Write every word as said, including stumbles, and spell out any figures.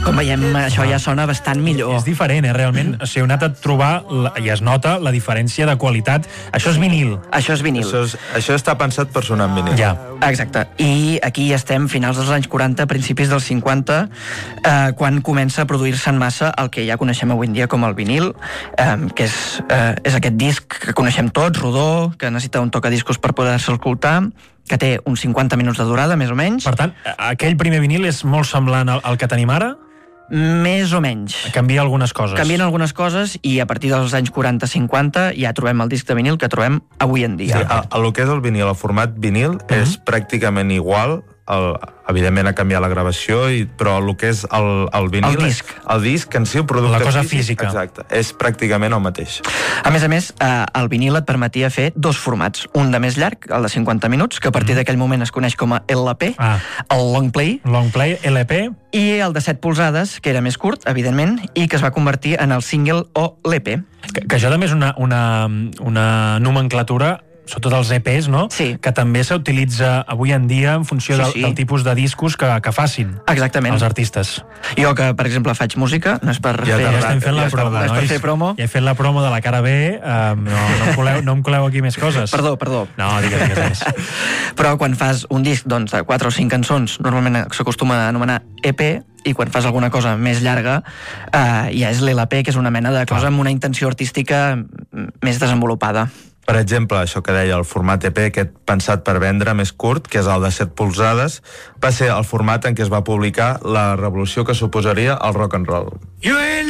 Com veiem, això ja sona bastant millor. És diferent, eh, realment. O sigui, heu anat a trobar, la, i es nota la diferència de qualitat. Això és vinil. Això és vinil. Això, és, això està pensat per sonar en vinil. Ja. Exacte. I aquí estem finals dels anys quaranta, principis dels cinquanta, eh, quan comença a produir-se en massa el que ja coneixem avui en dia com el vinil, eh, que és, eh, és aquest disc que coneixem tots, rodó, que necessita un tocadiscos per poder-se escoltar, que té uns cinquanta minuts de durada, més o menys. Per tant, aquell primer vinil és molt semblant al, al que tenim ara? Més o menys. Canvia algunes coses. Canvien algunes coses i a partir dels anys quaranta cinquanta ja trobem el disc de vinil que trobem avui en dia. Sí, a, a lo que és el vinil, el format vinil, uh-huh. és pràcticament igual. El, evidentment ha canviat la gravació, i, però el que és el, el vinil... El disc. El disc en si, el producte La cosa físic, física. Exacte, és pràcticament el mateix. A més a més, eh, el vinil et permetia fer dos formats. Un de més llarg, el de cinquanta minuts, que a partir d'aquell moment es coneix com a L P, Ah. el long play, Long play, L P... i el de set polzades, que era més curt, evidentment, i que es va convertir en el single o l'E P. Que, que això també és una, una, una nomenclatura, sobretot els E Ps, no? Sí. Que també s'utilitza avui en dia en funció Sí, del, sí. del tipus de discos que, que facin Exactament. els artistes. Jo que, per exemple, faig música, no és per Ja fer... Ja Tardat, estem fent la ja està promo, tardat. nois. Per fer promo. Ja he fet la promo de la cara B, um, no, no, em coleu, no em coleu aquí més coses. Perdó, perdó. No, digues, digues més. Però quan fas un disc doncs, de quatre o cinc cançons, normalment s'acostuma a anomenar E P, i quan fas alguna cosa més llarga eh, ja és l'L P, que és una mena de cosa amb una intenció artística més desenvolupada. Per exemple, això que deia, el format E P, aquest pensat per vendre més curt, que és el de set polzades, va ser el format en què es va publicar la revolució que suposaria el rock and roll.